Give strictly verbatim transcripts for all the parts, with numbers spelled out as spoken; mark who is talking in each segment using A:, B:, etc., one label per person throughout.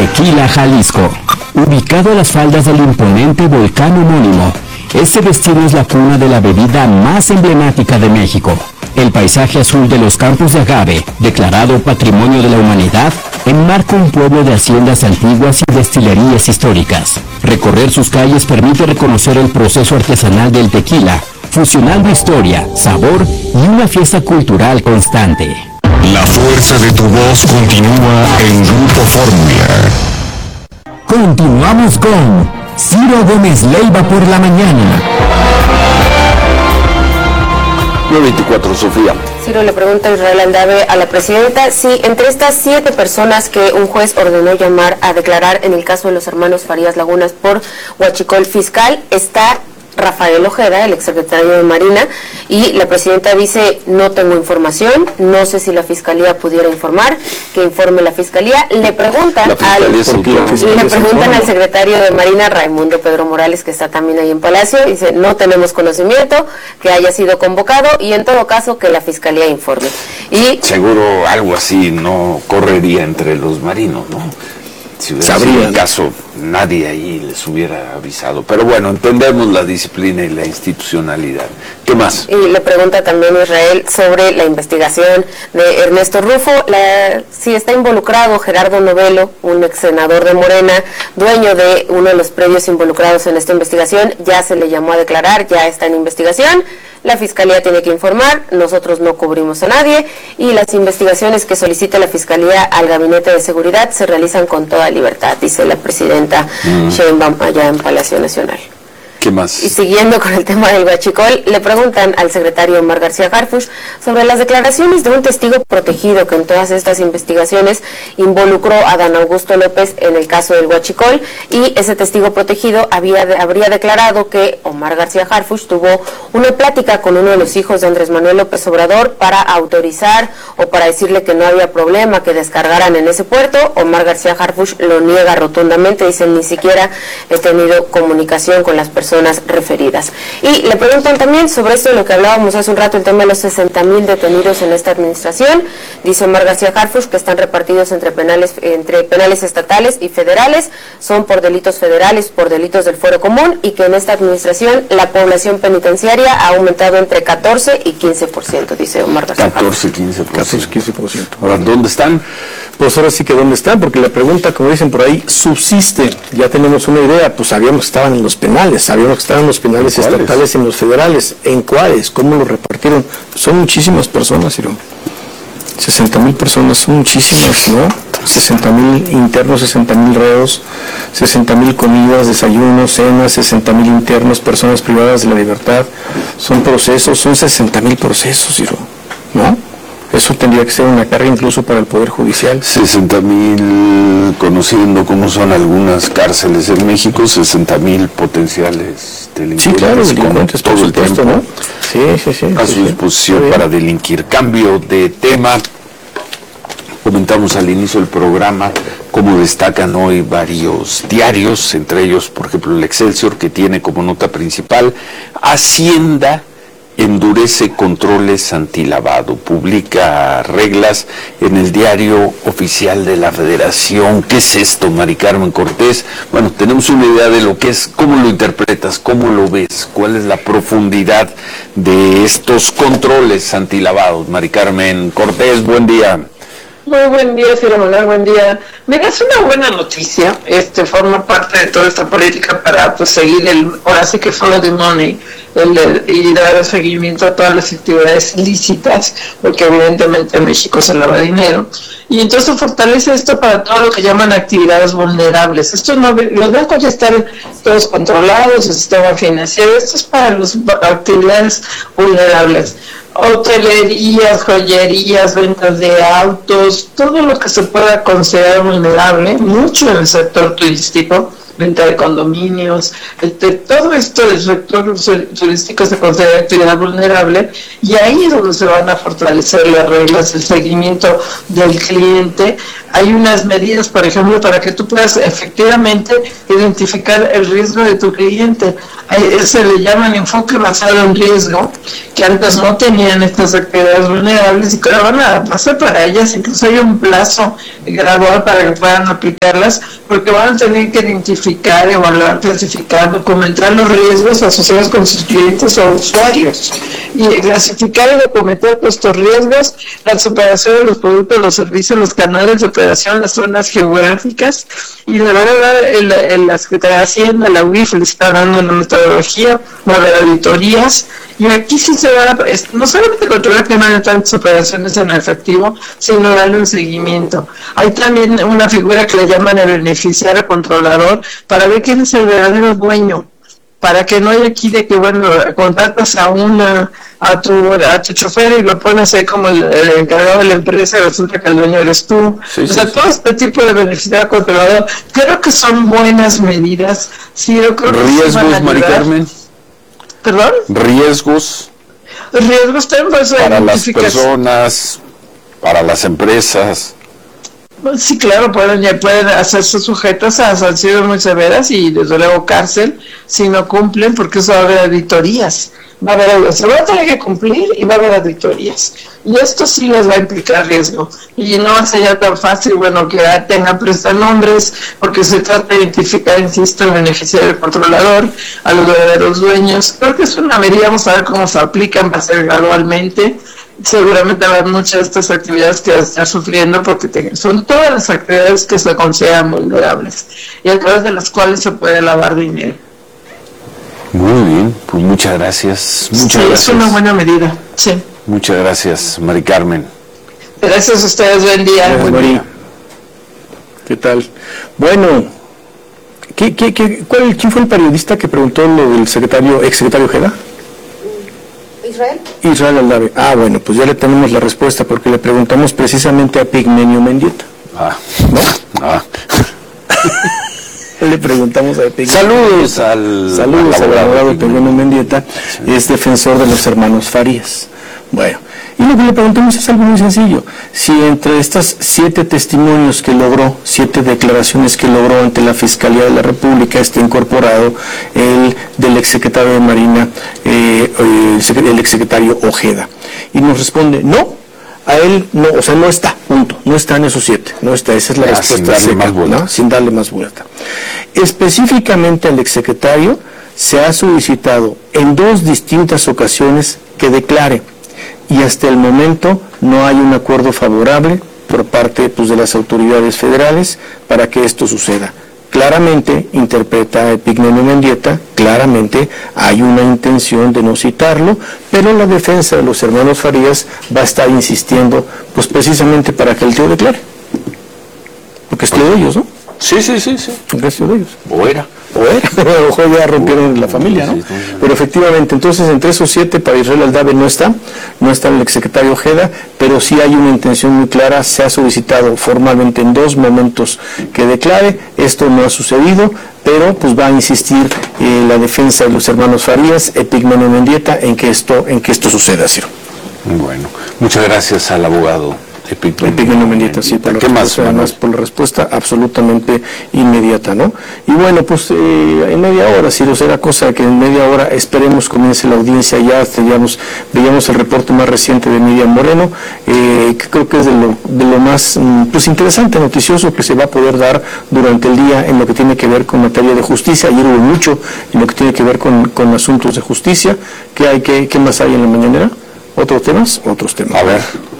A: Tequila, Jalisco. Ubicado a las faldas del imponente volcán homónimo, este destino es la cuna de la bebida más emblemática de México. El paisaje azul de los campos de agave, declarado Patrimonio de la Humanidad, enmarca un pueblo de haciendas antiguas y destilerías históricas. Recorrer sus calles permite reconocer el proceso artesanal del tequila, fusionando historia, sabor y una fiesta cultural constante.
B: La fuerza de tu voz continúa en Grupo Fórmula.
A: Continuamos con Ciro Gómez Leiva por la mañana.
C: nueve veinticuatro, Sofía.
D: Ciro le pregunta a Israel Aldave, a la presidenta, si entre estas siete personas que un juez ordenó llamar a declarar en el caso de los hermanos Farías Lagunas por huachicol fiscal, está Rafael Ojeda, el exsecretario de Marina, y la presidenta dice, no tengo información, no sé si la Fiscalía pudiera informar, que informe la Fiscalía. Le preguntan, al, le preguntan al secretario de Marina, Raimundo Pedro Morales, que está también ahí en Palacio, y dice, no tenemos conocimiento que haya sido convocado, y en todo caso que la Fiscalía informe. Y
C: seguro algo así no correría entre los marinos, ¿no? Si hubiera sido el caso, nadie ahí les hubiera avisado. Pero bueno, entendemos la disciplina y la institucionalidad. ¿Qué más?
D: Y le pregunta también Israel sobre la investigación de Ernesto Rufo, la, si está involucrado Gerardo Novelo, un ex senador de Morena, dueño de uno de los predios involucrados en esta investigación. Ya se le llamó a declarar, ya está en investigación. La Fiscalía tiene que informar, nosotros no cubrimos a nadie, y las investigaciones que solicita la Fiscalía al Gabinete de Seguridad se realizan con toda libertad, dice la presidenta mm. Sheinbaum allá en Palacio Nacional.
C: ¿Qué más?
D: Y siguiendo con el tema del huachicol, le preguntan al secretario Omar García Harfuch sobre las declaraciones de un testigo protegido que en todas estas investigaciones involucró a Dan Augusto López en el caso del huachicol, y ese testigo protegido había, habría declarado que Omar García Harfuch tuvo una plática con uno de los hijos de Andrés Manuel López Obrador para autorizar o para decirle que no había problema que descargaran en ese puerto. Omar García Harfuch lo niega rotundamente, dice, ni siquiera he tenido comunicación con las personas referidas. Y le preguntan también sobre esto de lo que hablábamos hace un rato, el tema de los sesenta mil detenidos en esta administración. Dice Omar García Harfuch que están repartidos entre penales, entre penales estatales y federales, son por delitos federales, por delitos del fuero común, y que en esta administración la población penitenciaria ha aumentado entre catorce y quince por ciento, dice Omar García Harfuch.
C: catorce, quince por ciento.
E: catorce, quince por ciento.
C: Ahora, ¿dónde están?
E: Pues ahora sí que ¿dónde están? Porque la pregunta, como dicen por ahí, subsiste. Ya tenemos una idea, pues sabíamos que estaban en los penales, sabíamos que estaban en los penales estatales y en los federales. ¿En cuáles? ¿Cómo lo repartieron? Pues son muchísimas personas, Ciro. sesenta mil personas, son muchísimas, ¿no? sesenta mil internos, sesenta mil reos, sesenta mil comidas, desayunos, cenas, sesenta mil internos, personas privadas de la libertad. Son procesos, son sesenta mil procesos, Ciro, ¿no? Eso tendría que ser una carga incluso para el Poder Judicial.
C: sesenta mil, conociendo cómo son algunas cárceles en México, sesenta mil potenciales delincuentes.
E: Sí, claro, delincuentes,
C: todo
E: por
C: el
E: supuesto,
C: tiempo,
E: ¿no? Sí, sí, sí.
C: a
E: sí,
C: su disposición
E: sí.
C: para delinquir. Cambio de tema. Comentamos al inicio del programa cómo destacan hoy varios diarios, entre ellos, por ejemplo, el Excelsior, que tiene como nota principal: Hacienda endurece controles antilavado, publica reglas en el diario oficial de la Federación. ¿Qué es esto, Mari Carmen Cortés? Bueno, tenemos una idea de lo que es. ¿Cómo lo interpretas? ¿Cómo lo ves? ¿Cuál es la profundidad de estos controles antilavados? Mari Carmen Cortés, buen día.
F: Muy buen día, Ciro Manuel, buen día. Mira, es una buena noticia, este forma parte de toda esta política para pues, seguir el, ahora sí que follow the money, el, el, y dar seguimiento a todas las actividades lícitas, porque evidentemente en México se lava dinero, y entonces fortalece esto para todo lo que llaman actividades vulnerables. Esto no, los bancos ya están todos controlados, el sistema financiero, esto es para las actividades vulnerables. Hotelerías, joyerías, ventas de autos, todo lo que se pueda considerar vulnerable, mucho en el sector turístico, venta de condominios, este, todo esto del sector turístico se considera actividad vulnerable, y ahí es donde se van a fortalecer las reglas, el seguimiento del cliente hay unas medidas, por ejemplo, para que tú puedas efectivamente identificar el riesgo de tu cliente. Se le llaman enfoque basado en riesgo, que antes no tenían estas actividades vulnerables y que ahora van a pasar para ellas. Incluso hay un plazo gradual para que puedan aplicarlas, porque van a tener que identificar, evaluar, clasificar, documentar los riesgos asociados con sus clientes o usuarios, y clasificar y documentar estos riesgos, la superación de los productos, los servicios, los canales de operación, las zonas geográficas, y la verdad, el, el, la Secretaría de Hacienda, la U I F, le está dando una metodología, va a haber auditorías, y aquí sí se va a, no solamente controlar que no haya tantas operaciones en efectivo, sino darle un seguimiento. Hay también una figura que le llaman el beneficiario controlador, para ver quién es el verdadero dueño, para que no haya aquí de que, bueno, contratas a una a tu a tu chofer y lo pones ahí como el, el encargado de la empresa y resulta que el dueño eres tú. Sí, o sea, sí, todo este tipo de beneficiario controlador, creo que son buenas medidas. Sí, yo creo que
C: riesgos, Mari Carmen.
F: ¿Perdón?
C: Riesgos.
F: Riesgos también
C: para las personas, para las empresas.
F: Sí, claro, pueden, ya pueden hacerse sujetos a sanciones muy severas y desde luego cárcel si no cumplen, porque eso va a haber auditorías. Va a haber, se va a tener que cumplir y va a haber auditorías. Y esto sí les va a implicar riesgo. Y no va a ser ya tan fácil, bueno, que tengan prestanombres, porque se trata de identificar, insisto, el beneficiario del controlador, a los verdaderos dueños. Creo que es una medida, vamos a ver cómo se aplican, va a ser gradualmente. Seguramente va a haber muchas de estas actividades que van a estar sufriendo porque te, son todas las actividades que se consideran vulnerables y a través de las cuales se puede lavar dinero.
C: Muy bien, pues muchas gracias. Muchas
F: sí,
C: gracias.
F: Es una buena medida, sí.
C: Muchas gracias, Mari Carmen.
F: Gracias a ustedes, buen día.
E: Gracias, buen día. ¿Qué tal? Bueno, ¿qué, qué, qué, cuál, ¿quién fue el periodista que preguntó lo del secretario, exsecretario Ojeda?
D: Israel.
E: Israel Aldave. Ah, bueno, pues ya le tenemos la respuesta porque le preguntamos precisamente a Pigmenio Mendieta.
C: Ah,
E: ¿no?
C: Ah.
E: Le preguntamos a Pigmenio.
C: Saludos al,
E: Saludos al abogado Pigmenio Mendieta, sí. Es defensor de los hermanos Farías. Bueno, y lo que le preguntamos es algo muy sencillo. Si entre estas siete testimonios que logró, siete declaraciones que logró ante la Fiscalía de la República, está incorporado el del exsecretario de Marina, eh, el, el exsecretario Ojeda. Y nos responde, no, a él no, o sea, no está, punto, no está en esos siete, no está, esa es la
C: ah,
E: respuesta
C: sin darle
E: seca,
C: más vuelta.
E: ¿no? Sin darle más vuelta. Específicamente al exsecretario se ha solicitado en dos distintas ocasiones que declare, y hasta el momento no hay un acuerdo favorable por parte pues, de las autoridades federales para que esto suceda. Claramente, interpreta Epigmenio Mendieta, claramente hay una intención de no citarlo, pero la defensa de los hermanos Farías va a estar insistiendo, pues precisamente para que el tío declare. Porque es tío de ellos, ¿no?
C: Sí, sí, sí, sí.
E: Porque es tío de ellos.
C: O era.
E: O era, a lo mejor ya rompieron la familia, ¿no? Pero efectivamente, entonces entre esos siete para Israel Aldave no está, no está el exsecretario Ojeda, pero sí hay una intención muy clara, se ha solicitado formalmente en dos momentos que declare, esto no ha sucedido, pero pues va a insistir eh, la defensa de los hermanos Farías, Epigmenio Mendieta, en que esto, en que esto suceda, Ciro.
C: Bueno, muchas gracias al abogado
E: Epigmenio Mendieta, sí, por la,
C: ¿Qué
E: respuesta,
C: más,
E: además, por la respuesta absolutamente inmediata, ¿no? Y bueno, pues eh, en media hora, si lo será cosa que en media hora esperemos comience la audiencia ya, veíamos, veíamos el reporte más reciente de Miriam Moreno, eh, que creo que es de lo, de lo más pues interesante, noticioso que se va a poder dar durante el día en lo que tiene que ver con materia de justicia. Ayer hubo mucho en lo que tiene que ver con, con asuntos de justicia. ¿Qué hay, qué, qué más hay en la mañanera? ¿Otros temas? Otros temas.
C: A ver.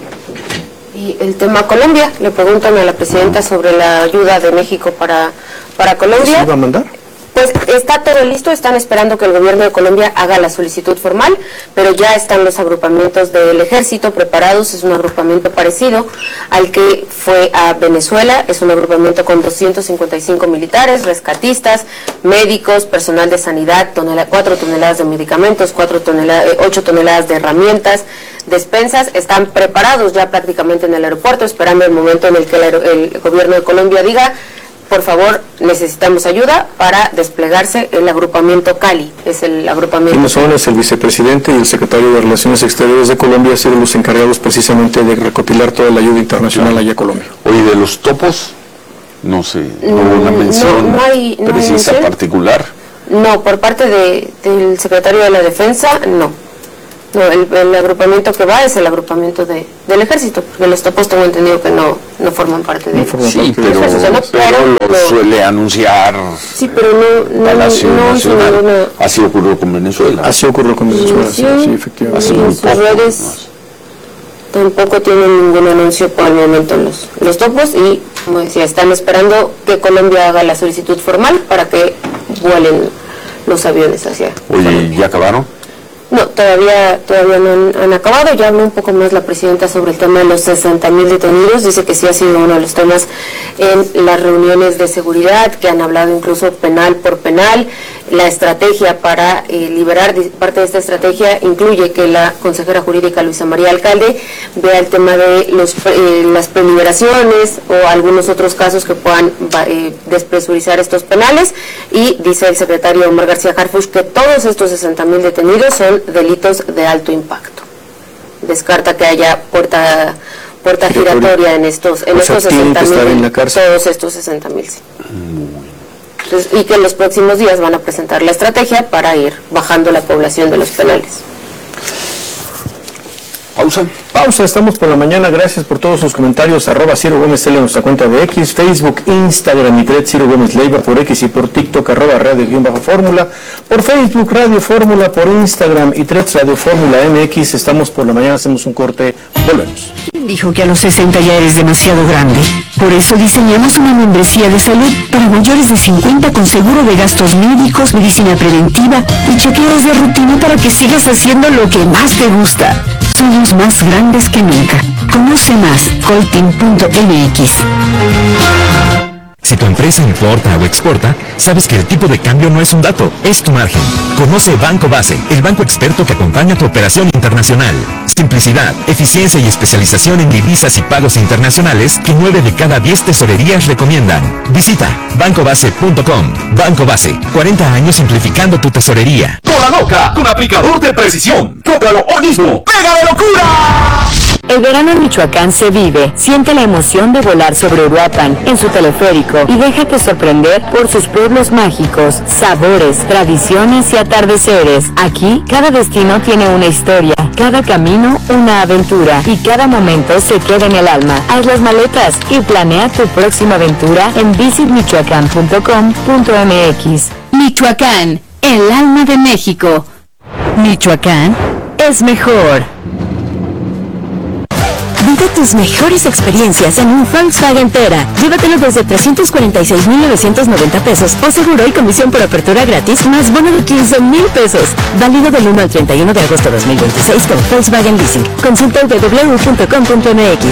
D: Y el tema Colombia, le preguntan a la presidenta sobre la ayuda de México para, para Colombia.
E: ¿Se va a mandar?
D: Pues está todo listo, están esperando que el gobierno de Colombia haga la solicitud formal, pero ya están los agrupamientos del ejército preparados, es un agrupamiento parecido al que fue a Venezuela, es un agrupamiento con doscientos cincuenta y cinco militares, rescatistas, médicos, personal de sanidad, tonela, cuatro toneladas de medicamentos, cuatro toneladas, ocho toneladas de herramientas, despensas, están preparados ya prácticamente en el aeropuerto, esperando el momento en el que el, el gobierno de Colombia diga por favor, necesitamos ayuda para desplegarse el agrupamiento Cali, es el agrupamiento.
E: ¿Quiénes son? Es el vicepresidente y el secretario de Relaciones Exteriores de Colombia, han sido los encargados precisamente de recopilar toda la ayuda internacional allá a Colombia.
C: Oye, de los topos, no sé, no hubo una mención
D: no, no hay, no
C: precisa,
D: hay
C: particular.
D: No, por parte de, del secretario de la Defensa, no. No, el, el agrupamiento que va es el agrupamiento de, del ejército, porque los topos tengo entendido que no, no forman parte de...
C: No sí, pero, pero, pero lo no. suele anunciar
D: sí, pero no, no,
C: Palacio
D: no,
C: Nacional.
D: No, no, no.
C: Así ocurrió con Venezuela.
E: Así ocurrió con Venezuela, sí, sí, sí efectivamente.
D: Y en sus redes tampoco tienen ningún anuncio por el momento los, los topos y, como decía, están esperando que Colombia haga la solicitud formal para que vuelen los aviones hacia...
C: Oye,
D: Colombia.
C: ¿ya acabaron?
D: No, todavía todavía no han, han acabado. Ya habló un poco más la presidenta sobre el tema de los sesenta mil detenidos. Dice que sí ha sido uno de los temas en las reuniones de seguridad, que han hablado incluso penal por penal. La estrategia para eh, liberar, parte de esta estrategia incluye que la consejera jurídica Luisa María Alcalde vea el tema de los, eh, las preliberaciones o algunos otros casos que puedan eh, despresurizar estos penales. Y dice el secretario Omar García Harfuch que todos estos sesenta mil detenidos son delitos de alto impacto. Descarta que haya puerta puerta giratoria en estos en
E: o
D: estos
E: sea,
D: sesenta mil, todos estos sesenta mil. Sí. Entonces, y que en los próximos días van a presentar la estrategia para ir bajando la población de los penales.
C: Pausa.
E: Pausa, estamos por la mañana, gracias por todos sus comentarios, arroba Ciro Gómez L en nuestra cuenta de X, Facebook, Instagram y Thread Ciro Gómez Leiva, por X y por TikTok, arroba Radio Guión Bajo Fórmula, por Facebook Radio Fórmula, por Instagram y Thread Radio Fórmula M X, estamos por la mañana, hacemos un corte, volvemos.
G: Dijo que a los sesenta ya eres demasiado grande, por eso diseñamos una membresía de salud para mayores de cincuenta con seguro de gastos médicos, medicina preventiva y chequeos de rutina para que sigas haciendo lo que más te gusta. Somos más grandes que nunca. Conoce más, colting punto m x.
H: Si tu empresa importa o exporta, sabes que el tipo de cambio no es un dato, es tu margen. Conoce Banco Base, el banco experto que acompaña tu operación internacional. Simplicidad, eficiencia y especialización en divisas y pagos internacionales que nueve de cada diez tesorerías recomiendan. Visita banco base punto com. Banco Base, cuarenta años simplificando tu tesorería.
B: ¡Cola loca! Con aplicador de precisión. ¡Cómpralo hoy mismo! ¡Pega de locura!
G: El verano en Michoacán se vive. Siente la emoción de volar sobre Uruapan en su teleférico y déjate sorprender por sus pueblos mágicos, sabores, tradiciones y atardeceres. Aquí, cada destino tiene una historia, cada camino una aventura y cada momento se queda en el alma. Haz las maletas y planea tu próxima aventura en visit michoacán punto com punto m x. Michoacán, el alma de México. Michoacán es mejor. Vive tus mejores experiencias en un Volkswagen Tera. Llévatelo desde trescientos cuarenta y seis mil novecientos noventa pesos o seguro y comisión por apertura gratis más bono de quince mil pesos. Válido del uno al treinta y uno de agosto de dos mil veintiséis con Volkswagen Leasing. Consulta w w w punto com punto m x.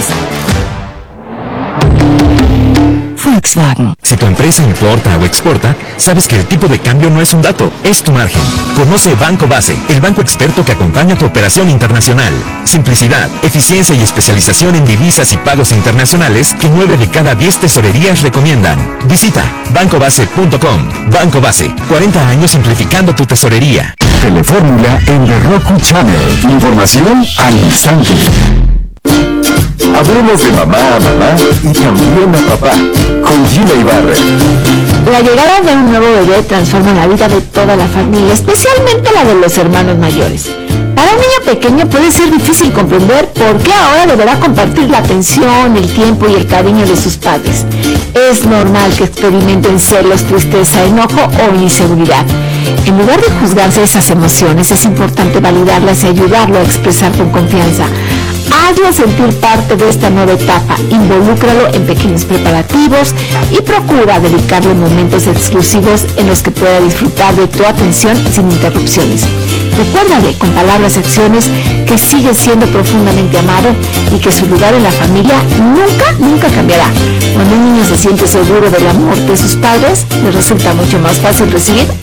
G: Volkswagen.
H: Si tu empresa importa o exporta, sabes que el tipo de cambio no es un dato, es tu margen. Conoce Banco Base, el banco experto que acompaña tu operación internacional. Simplicidad, eficiencia y especialización en divisas y pagos internacionales que nueve de cada diez tesorerías recomiendan. Visita banco base punto com. Banco Base, cuarenta años simplificando tu tesorería.
B: Telefórmula en The Roku Channel. Información al instante. Hablemos de mamá a mamá y también a papá, con Gina Ibarra.
I: La llegada de un nuevo bebé transforma la vida de toda la familia, especialmente la de los hermanos mayores. Para un niño pequeño puede ser difícil comprender por qué ahora deberá compartir la atención, el tiempo y el cariño de sus padres. Es normal que experimenten celos, tristeza, enojo o inseguridad. En lugar de juzgarse esas emociones, es importante validarlas y ayudarlo a expresar con confianza. Hazlo sentir parte de esta nueva etapa, involúcralo en pequeños preparativos y procura dedicarle momentos exclusivos en los que pueda disfrutar de tu atención sin interrupciones. Recuérdale con palabras y acciones que sigue siendo profundamente amado y que su lugar en la familia nunca, nunca cambiará. Cuando un niño se siente seguro del amor de sus padres, le resulta mucho más fácil recibir